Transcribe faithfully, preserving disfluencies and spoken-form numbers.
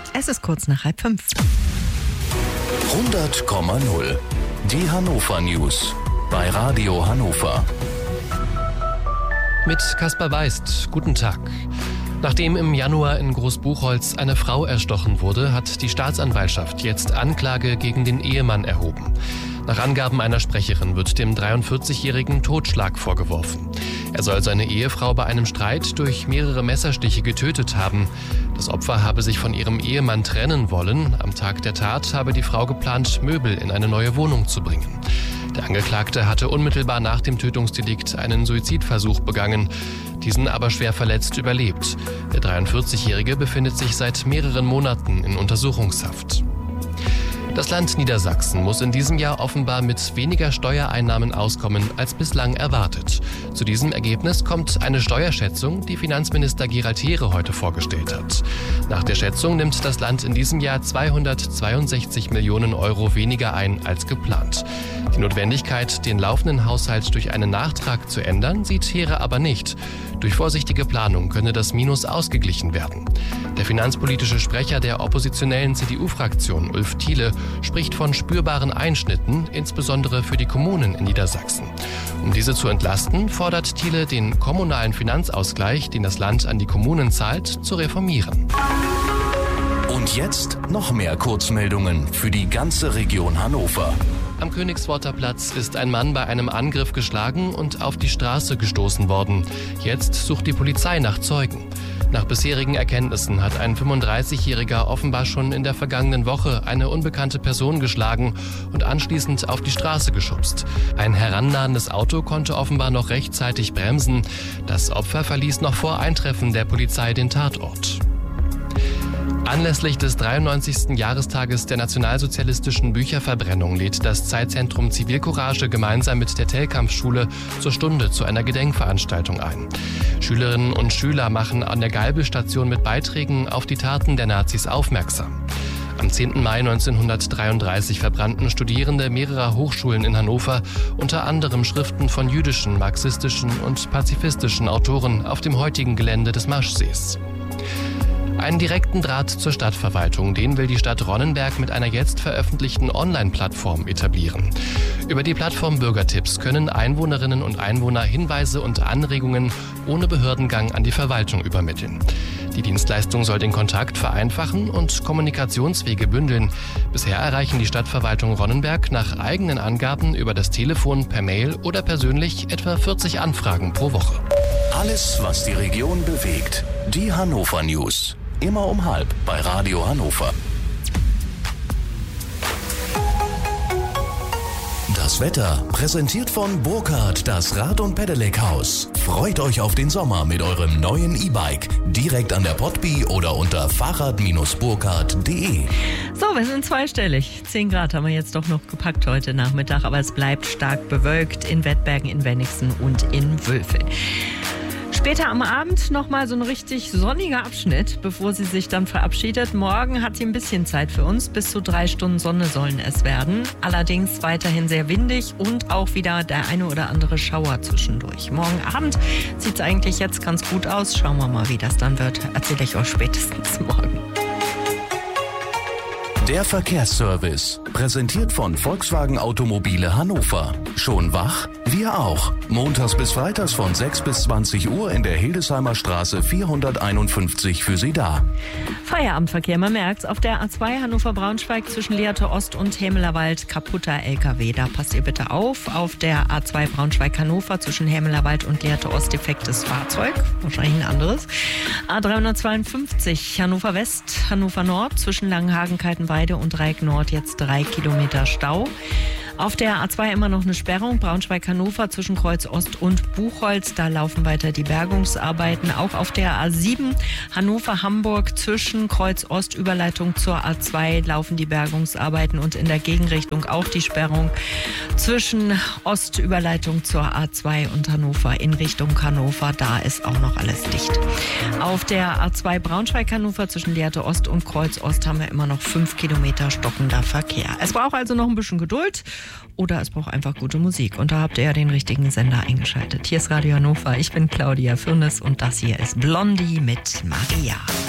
Es ist kurz nach halb fünf. hundert Komma null. Die Hannover News bei Radio Hannover. Mit Kaspar Weist, guten Tag. Nachdem im Januar in Großbuchholz eine Frau erstochen wurde, hat die Staatsanwaltschaft jetzt Anklage gegen den Ehemann erhoben. Nach Angaben einer Sprecherin wird dem dreiundvierzigjährigen Totschlag vorgeworfen. Er soll seine Ehefrau bei einem Streit durch mehrere Messerstiche getötet haben. Das Opfer habe sich von ihrem Ehemann trennen wollen. Am Tag der Tat habe die Frau geplant, Möbel in eine neue Wohnung zu bringen. Der Angeklagte hatte unmittelbar nach dem Tötungsdelikt einen Suizidversuch begangen, diesen aber schwer verletzt überlebt. Der dreiundvierzigjährige befindet sich seit mehreren Monaten in Untersuchungshaft. Das Land Niedersachsen muss in diesem Jahr offenbar mit weniger Steuereinnahmen auskommen als bislang erwartet. Zu diesem Ergebnis kommt eine Steuerschätzung, die Finanzminister Gerald Heere heute vorgestellt hat. Nach der Schätzung nimmt das Land in diesem Jahr zweihundertzweiundsechzig Millionen Euro weniger ein als geplant. Die Notwendigkeit, den laufenden Haushalt durch einen Nachtrag zu ändern, sieht Heere aber nicht. Durch vorsichtige Planung könne das Minus ausgeglichen werden. Der finanzpolitische Sprecher der oppositionellen C D U-Fraktion, Ulf Thiele, spricht von spürbaren Einschnitten, insbesondere für die Kommunen in Niedersachsen. Um diese zu entlasten, fordert Thiele, den kommunalen Finanzausgleich, den das Land an die Kommunen zahlt, zu reformieren. Und jetzt noch mehr Kurzmeldungen für die ganze Region Hannover. Am Königsworter Platz ist ein Mann bei einem Angriff geschlagen und auf die Straße gestoßen worden. Jetzt sucht die Polizei nach Zeugen. Nach bisherigen Erkenntnissen hat ein fünfunddreißigjähriger offenbar schon in der vergangenen Woche eine unbekannte Person geschlagen und anschließend auf die Straße geschubst. Ein herannahendes Auto konnte offenbar noch rechtzeitig bremsen. Das Opfer verließ noch vor Eintreffen der Polizei den Tatort. Anlässlich des dreiundneunzigsten Jahrestages der nationalsozialistischen Bücherverbrennung lädt das Zeitzentrum Zivilcourage gemeinsam mit der Tellkampf-Schule zur Stunde zu einer Gedenkveranstaltung ein. Schülerinnen und Schüler machen an der Geibelstation mit Beiträgen auf die Taten der Nazis aufmerksam. Am zehnten Mai neunzehnhundertdreiunddreißig verbrannten Studierende mehrerer Hochschulen in Hannover unter anderem Schriften von jüdischen, marxistischen und pazifistischen Autoren auf dem heutigen Gelände des Maschsees. Einen direkten Draht zur Stadtverwaltung, den will die Stadt Ronnenberg mit einer jetzt veröffentlichten Online-Plattform etablieren. Über die Plattform Bürgertipps können Einwohnerinnen und Einwohner Hinweise und Anregungen ohne Behördengang an die Verwaltung übermitteln. Die Dienstleistung soll den Kontakt vereinfachen und Kommunikationswege bündeln. Bisher erreichen die Stadtverwaltung Ronnenberg nach eigenen Angaben über das Telefon, per Mail oder persönlich etwa vierzig Anfragen pro Woche. Alles, was die Region bewegt. Die Hannover News. Immer um halb bei Radio Hannover. Das Wetter präsentiert von Burkhardt, das Rad- und Pedelec-Haus. Freut euch auf den Sommer mit eurem neuen E-Bike. Direkt an der Potby oder unter fahrrad burkhardt punkt de. So, wir sind zweistellig. zehn Grad haben wir jetzt doch noch gepackt heute Nachmittag, aber es bleibt stark bewölkt in Wettbergen, in Wenigsen und in Wülfel. Später am Abend nochmal so ein richtig sonniger Abschnitt, bevor sie sich dann verabschiedet. Morgen hat sie ein bisschen Zeit für uns. Bis zu drei Stunden Sonne sollen es werden. Allerdings weiterhin sehr windig und auch wieder der eine oder andere Schauer zwischendurch. Morgen Abend sieht es eigentlich jetzt ganz gut aus. Schauen wir mal, wie das dann wird. Erzähle ich euch spätestens morgen. Der Verkehrsservice, präsentiert von Volkswagen Automobile Hannover. Schon wach? Wir auch. Montags bis freitags von sechs bis zwanzig Uhr in der Hildesheimer Straße vierhunderteinundfünfzig für Sie da. Feierabendverkehr, man merkt's. Auf der A zwei Hannover-Braunschweig zwischen Lehrte Ost und Hämelerwald kaputter L K W. Da passt ihr bitte auf. Auf der A zwei Braunschweig-Hannover zwischen Hämelerwald und Lehrte Ost defektes Fahrzeug. Wahrscheinlich ein anderes. A dreihundertzweiundfünfzig Hannover West, Hannover Nord zwischen Langenhagen, Kaltenweide und Dreieck Nord jetzt drei Kilometer Stau. Auf der A zwei immer noch eine Sperrung, Braunschweig-Hannover zwischen Kreuz Ost und Buchholz. Da laufen weiter die Bergungsarbeiten. Auch auf der A sieben Hannover-Hamburg zwischen Kreuz Ost, Überleitung zur A zwei laufen die Bergungsarbeiten und in der Gegenrichtung auch die Sperrung zwischen Ost, Überleitung zur A zwei und Hannover in Richtung Hannover. Da ist auch noch alles dicht. Auf der A zwei Braunschweig-Hannover zwischen Lehrte Ost und Kreuz Ost haben wir immer noch fünf Kilometer stockender Verkehr. Es braucht also noch ein bisschen Geduld. Oder es braucht einfach gute Musik. Und da habt ihr ja den richtigen Sender eingeschaltet. Hier ist Radio Hannover. Ich bin Claudia Fürnes und das hier ist Blondie mit Maria.